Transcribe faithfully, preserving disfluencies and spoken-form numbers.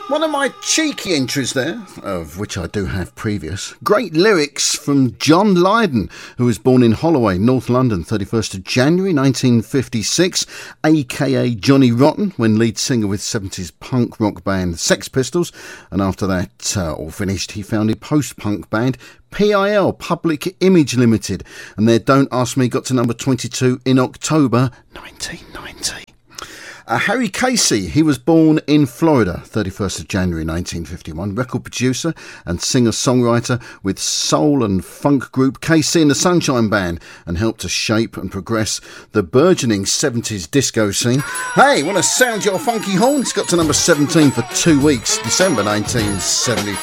One of my cheeky entries there, of which I do have previous. Great lyrics from John Lydon, who was born in Holloway, North London, thirty-first of January nineteen fifty-six, aka Johnny Rotten, when lead singer with seventies punk rock band Sex Pistols, and after that uh, all finished, he founded post-punk band P I L, Public Image Limited, and their Don't Ask Me got to number twenty-two in October nineteen ninety. Uh, Harry Casey, he was born in Florida, thirty-first of January nineteen fifty-one, record producer and singer-songwriter with soul and funk group K C and the Sunshine Band, and helped to shape and progress the burgeoning seventies disco scene. Hey, want to sound your funky horn? It's got to number seventeen for two weeks, December nineteen seventy-four.